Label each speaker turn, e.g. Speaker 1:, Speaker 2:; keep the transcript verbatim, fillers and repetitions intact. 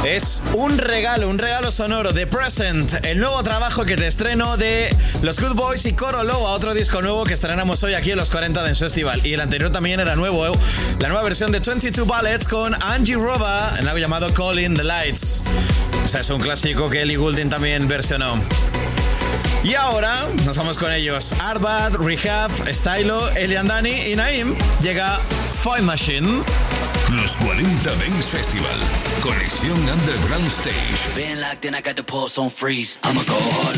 Speaker 1: Es un regalo, un regalo sonoro de Present, el nuevo trabajo que te estreno de los Good Boys y Coro Loa, otro disco nuevo que estrenamos hoy aquí en los cuarenta Dance Festival. Y el anterior también era nuevo, ¿eh? La nueva versión de veintidós Bullets con Angie Roba en algo llamado Calling the Lights. O sea, es un clásico que Ellie Goulding también versionó. Y ahora nos vamos con ellos. Arbat, Rehab, Stylo, Eliandani y Naim. Llega Fine Machine.
Speaker 2: Los cuarenta Dance Festival. Conexión Underground Stage.
Speaker 3: Been locked in, I got the pulse on freeze. I'ma go hard